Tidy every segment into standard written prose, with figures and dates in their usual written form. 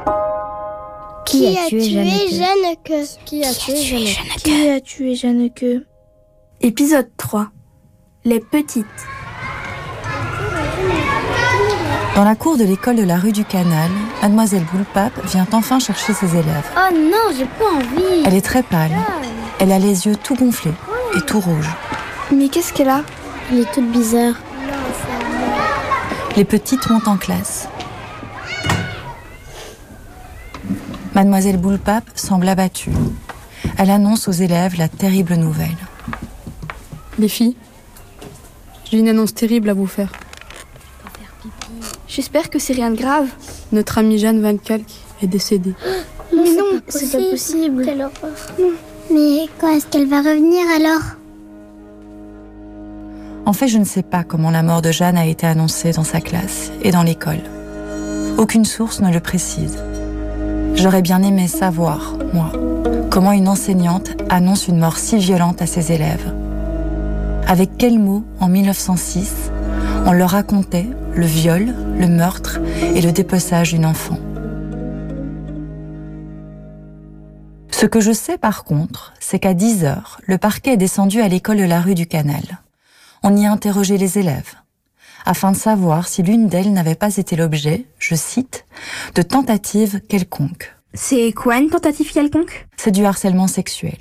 Qui a tué Jeanneke? Qui a tué Jeanneke? Qui a tué Jeanneke? Épisode 3. Les petites. Dans la cour de l'école de la rue du Canal, Mademoiselle Boulpape vient enfin chercher ses élèves. Oh non, j'ai pas envie. Elle est très pâle. Elle a les yeux tout gonflés et tout rouges. Mais qu'est-ce qu'elle a? Elle est toute bizarre. Les petites montent en classe. Mademoiselle Boulpape semble abattue. Elle annonce aux élèves la terrible nouvelle. Les filles, j'ai une annonce terrible à vous faire. J'espère que c'est rien de grave. Notre amie Jeanne Van Calck est décédée. Mais non, c'est pas possible. Quelle horreur. Mais quand est-ce qu'elle va revenir alors? En fait, je ne sais pas comment la mort de Jeanne a été annoncée dans sa classe et dans l'école. Aucune source ne le précise. J'aurais bien aimé savoir, moi, comment une enseignante annonce une mort si violente à ses élèves. Avec quels mots, en 1906, on leur racontait le viol, le meurtre et le dépeçage d'une enfant. Ce que je sais par contre, c'est qu'à 10h, le parquet est descendu à l'école de la rue du Canal. On y a interrogé les élèves, afin de savoir si l'une d'elles n'avait pas été l'objet, je cite, de tentatives quelconques. C'est quoi une tentative quelconque? C'est du harcèlement sexuel.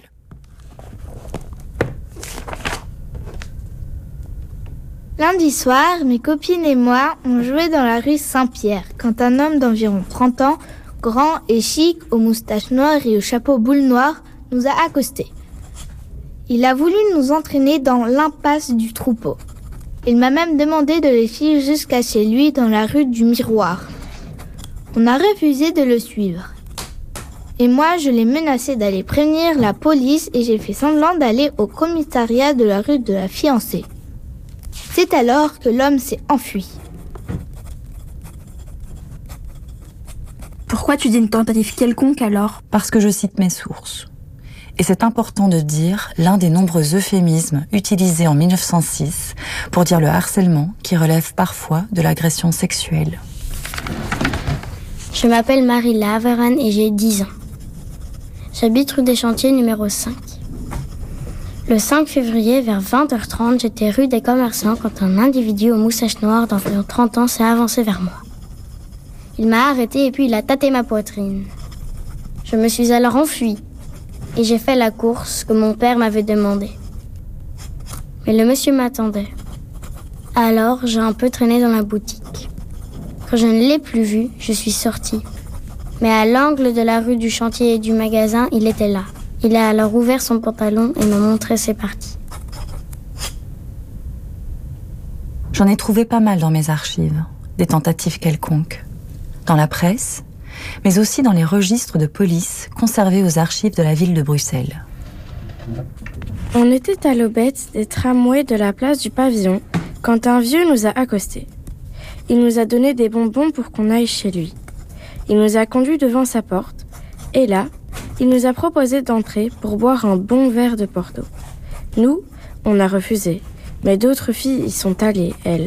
Lundi soir, mes copines et moi, on jouait dans la rue Saint-Pierre, quand un homme d'environ 30 ans, grand et chic, aux moustaches noires et au chapeau boule noire, nous a accostés. Il a voulu nous entraîner dans l'impasse du troupeau. Il m'a même demandé de le suivre jusqu'à chez lui dans la rue du Miroir. On a refusé de le suivre. Et moi, je l'ai menacé d'aller prévenir la police et j'ai fait semblant d'aller au commissariat de la rue de la Fiancée. C'est alors que l'homme s'est enfui. Pourquoi tu dis une tentative quelconque alors? Parce que je cite mes sources. Et c'est important de dire l'un des nombreux euphémismes utilisés en 1906 pour dire le harcèlement qui relève parfois de l'agression sexuelle. Je m'appelle Marie Laveran et j'ai 10 ans. J'habite rue des Chantiers numéro 5. Le 5 février, vers 20h30, j'étais rue des Commerçants quand un individu aux moustaches noires d'environ 30 ans s'est avancé vers moi. Il m'a arrêté et puis il a tâté ma poitrine. Je me suis alors enfuie et j'ai fait la course que mon père m'avait demandée. Mais le monsieur m'attendait. Alors, j'ai un peu traîné dans la boutique. Quand je ne l'ai plus vu, je suis sortie. Mais à l'angle de la rue du Chantier et du magasin, il était là. Il a alors ouvert son pantalon et m'a montré ses parties. J'en ai trouvé pas mal dans mes archives, des tentatives quelconques. Dans la presse, mais aussi dans les registres de police conservés aux archives de la ville de Bruxelles. On était à l'aubette des tramways de la place du Pavillon quand un vieux nous a accostés. Il nous a donné des bonbons pour qu'on aille chez lui. Il nous a conduits devant sa porte et là, il nous a proposé d'entrer pour boire un bon verre de Porto. Nous, on a refusé, mais d'autres filles y sont allées, elles.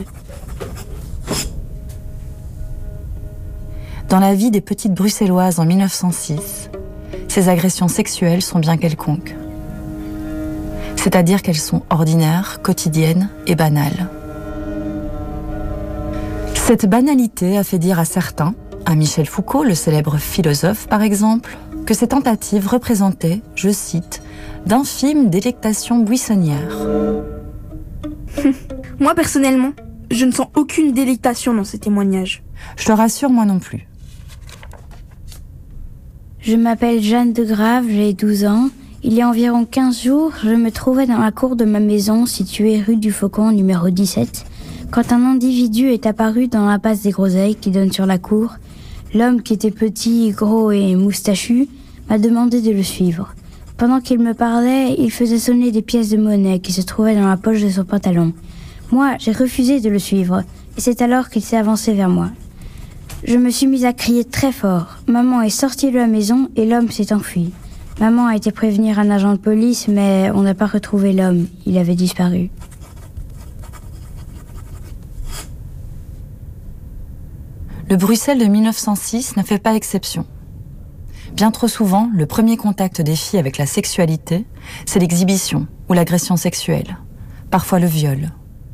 Dans la vie des petites bruxelloises en 1906, ces agressions sexuelles sont bien quelconques. C'est-à-dire qu'elles sont ordinaires, quotidiennes et banales. Cette banalité a fait dire à certains, à Michel Foucault, le célèbre philosophe par exemple, que ces tentatives représentaient, je cite, d'infimes délectations buissonnières. Moi personnellement, je ne sens aucune délectation dans ces témoignages. Je te rassure, moi non plus. Je m'appelle Jeanne de Grave, j'ai 12 ans. Il y a environ 15 jours, je me trouvais dans la cour de ma maison située rue du Faucon numéro 17, quand un individu est apparu dans l'impasse des Groseilles qui donne sur la cour. L'homme qui était petit, gros et moustachu m'a demandé de le suivre. Pendant qu'il me parlait, il faisait sonner des pièces de monnaie qui se trouvaient dans la poche de son pantalon. Moi, j'ai refusé de le suivre et c'est alors qu'il s'est avancé vers moi. Je me suis mise à crier très fort. Maman est sortie de la maison et l'homme s'est enfui. Maman a été prévenir un agent de police, mais on n'a pas retrouvé l'homme. Il avait disparu. Le Le Bruxelles de 1906 ne fait pas exception. Bien trop souvent, le premier contact des filles avec la sexualité, c'est l'exhibition ou l'agression sexuelle, parfois le viol.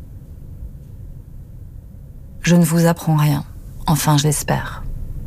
Je ne vous apprends rien, enfin je l'espère.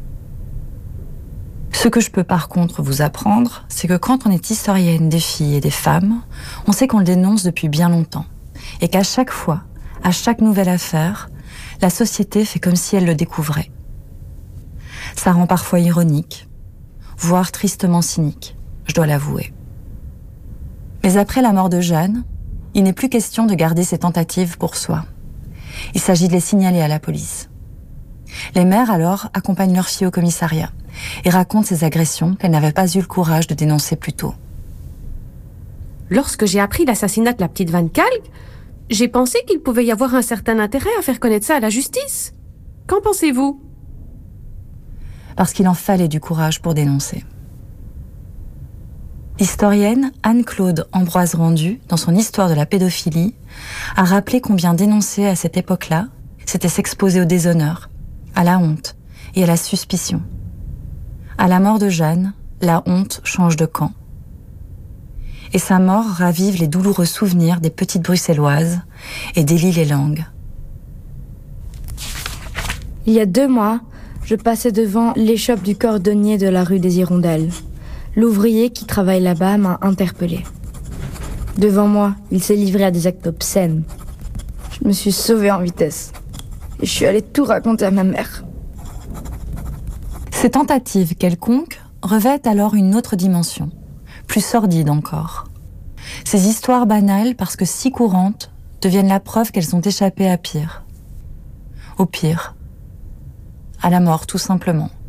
Ce que je peux par contre vous apprendre, c'est que quand on est historienne des filles et des femmes, on sait qu'on le dénonce depuis bien longtemps, et qu'à chaque fois, à chaque nouvelle affaire, la société fait comme si elle le découvrait. Ça rend parfois ironique, voire tristement cynique, je dois l'avouer. Mais après la mort de Jeanne, il n'est plus question de garder ces tentatives pour soi. Il s'agit de les signaler à la police. Les mères, alors, accompagnent leurs filles au commissariat et racontent ces agressions qu'elles n'avaient pas eu le courage de dénoncer plus tôt. Lorsque j'ai appris l'assassinat de la petite Van Kalk, j'ai pensé qu'il pouvait y avoir un certain intérêt à faire connaître ça à la justice. Qu'en pensez-vous ? Parce qu'il en fallait du courage pour dénoncer. L'historienne Anne-Claude Ambroise Rendu, dans son Histoire de la pédophilie, a rappelé combien dénoncer à cette époque-là, c'était s'exposer au déshonneur, à la honte et à la suspicion. À la mort de Jeanne, la honte change de camp. Et sa mort ravive les douloureux souvenirs des petites bruxelloises et délie les langues. Il y a 2 mois, je passais devant l'échoppe du cordonnier de la rue des Hirondelles. L'ouvrier qui travaille là-bas m'a interpellée. Devant moi, il s'est livré à des actes obscènes. Je me suis sauvée en vitesse. Et je suis allée tout raconter à ma mère. Ces tentatives quelconques revêtent alors une autre dimension, plus sordide encore. Ces histoires banales, parce que si courantes, deviennent la preuve qu'elles ont échappé à pire. Au pire, à la mort tout simplement.